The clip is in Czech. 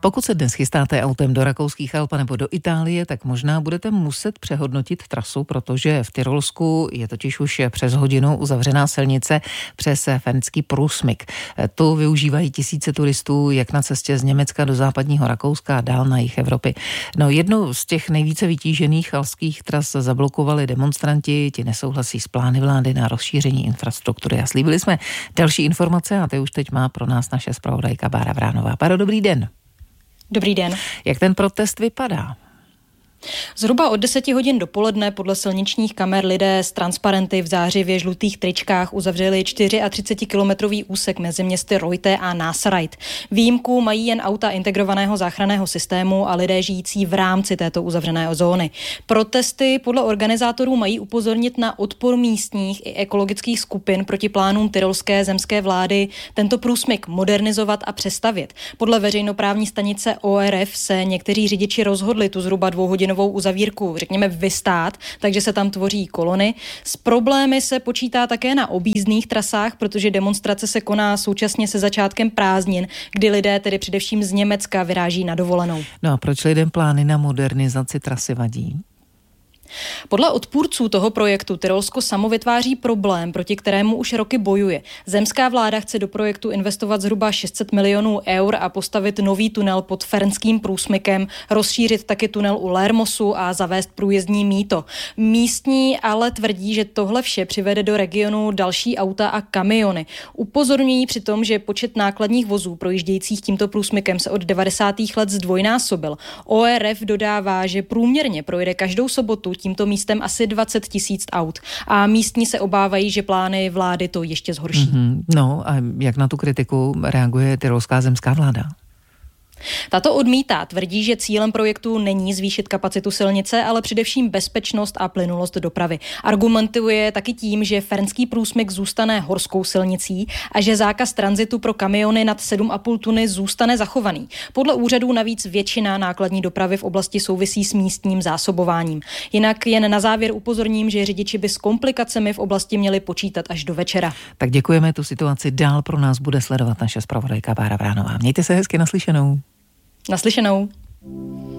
Pokud se dnes chystáte autem do rakouských Alp nebo do Itálie, tak možná budete muset přehodnotit trasu, protože v Tyrolsku je totiž už přes hodinu uzavřená silnice přes Fernský průsmyk. Tu využívají tisíce turistů jak na cestě z Německa do západního Rakouska a dál na jih Evropy. No, jednu z těch nejvíce vytížených alpských tras zablokovali demonstranti, ti nesouhlasí s plány vlády na rozšíření infrastruktury. A slíbili jsme další informace a ty už teď má pro nás naše zpravodajka Bára Vránová. Báro, dobrý den. Dobrý den. Jak ten protest vypadá? Zhruba od 10 hodin dopoledne podle silničních kamer lidé s transparenty v zářivě žlutých tričkách uzavřeli 34-kilometrový úsek mezi městy Reutte a Nassareit. Výjimku mají jen auta integrovaného záchranného systému a lidé žijící v rámci této uzavřené zóny. Protesty podle organizátorů mají upozornit na odpor místních i ekologických skupin proti plánům tyrolské zemské vlády tento průsmyk modernizovat a přestavět. Podle veřejnoprávní stanice ORF se někteří řidiči rozhodli tu zhruba 2hodinovou uzavírku, řekněme, vystát, takže se tam tvoří kolony. S problémy se počítá také na objízdných trasách, protože demonstrace se koná současně se začátkem prázdnin, kdy lidé tedy především z Německa vyráží na dovolenou. No a proč lidem plány na modernizaci trasy vadí? Podle odpůrců toho projektu Tyrolsko samo vytváří problém, proti kterému už roky bojuje. Zemská vláda chce do projektu investovat zhruba 600 milionů eur a postavit nový tunel pod Fernským průsmykem, rozšířit taky tunel u Lermosu a zavést průjezdní mýto. Místní ale tvrdí, že tohle vše přivede do regionu další auta a kamiony. Upozorňují přitom, že počet nákladních vozů projíždějících tímto průsmykem se od 90. let zdvojnásobil. ORF dodává, že průměrně projde každou sobotu tímto místem asi 20 000 aut. A místní se obávají, že plány vlády to ještě zhorší. No a jak na tu kritiku reaguje tyrolská zemská vláda? Tato odmítá, tvrdí, že cílem projektu není zvýšit kapacitu silnice, ale především bezpečnost a plynulost dopravy. Argumentuje taky tím, že Fernský průsmyk zůstane horskou silnicí a že zákaz tranzitu pro kamiony nad 7,5 tuny zůstane zachovaný. Podle úřadů navíc většina nákladní dopravy v oblasti souvisí s místním zásobováním. Jinak jen na závěr upozorním, že řidiči by s komplikacemi v oblasti měli počítat až do večera. Tak děkujeme, tu situaci dál pro nás bude sledovat naše zpravodajka Bára Vránová. Mějte se hezky, naslyšenou. Naslyšenou.